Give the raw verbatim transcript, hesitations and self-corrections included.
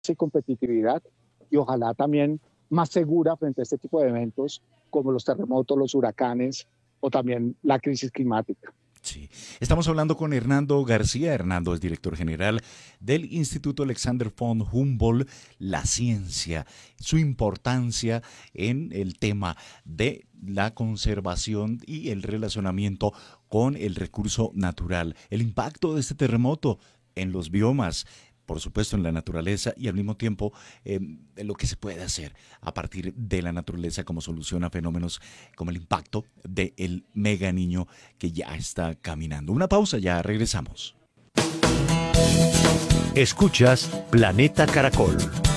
y competitividad y ojalá también más segura frente a este tipo de eventos como los terremotos, los huracanes o también la crisis climática. Sí, estamos hablando con Hernando García. Hernando es director general del Instituto Alexander von Humboldt, la ciencia, su importancia en el tema de la conservación y el relacionamiento con el recurso natural, el impacto de este terremoto en los biomas, por supuesto en la naturaleza y al mismo tiempo eh, lo que se puede hacer a partir de la naturaleza como solución a fenómenos como el impacto del mega niño que ya está caminando. Una pausa, ya regresamos. Escuchas Planeta Caracol.